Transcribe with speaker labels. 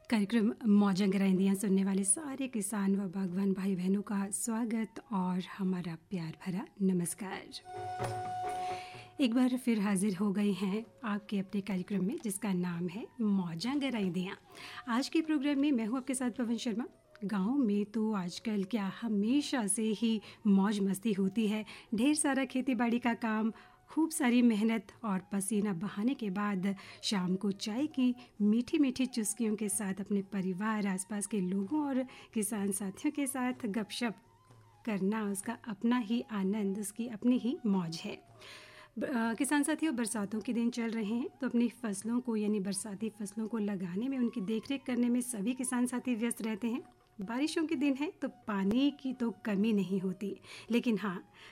Speaker 1: कार्यक्रम मौजा गराइंदियाँ सुनने वाले सारे किसान व बागवान भाई बहनों का स्वागत और हमारा प्यार भरा नमस्कार। एक बार फिर हाजिर हो गए हैं आपके अपने कार्यक्रम में जिसका नाम है मौजा गराइंदियाँ। आज के प्रोग्राम में मैं हूँ आपके साथ पवन शर्मा। गाँव में तो आजकल क्या हमेशा से ही मौज मस्ती होती है। ढेर सारा खेती बाड़ी का काम, खूब सारी मेहनत और पसीना बहाने के बाद शाम को चाय की मीठी मीठी चुस्कियों के साथ अपने परिवार, आसपास के लोगों और किसान साथियों के साथ गपशप करना उसका अपना ही आनंद, उसकी अपनी ही मौज है। किसान साथियों, बरसातों के दिन चल रहे हैं तो अपनी फसलों को यानी बरसाती फसलों को लगाने में, उनकी देखरेख करने में सभी किसान साथी व्यस्त रहते हैं। बारिशों के दिन हैं तो पानी की तो कमी नहीं होती, लेकिन हाँ,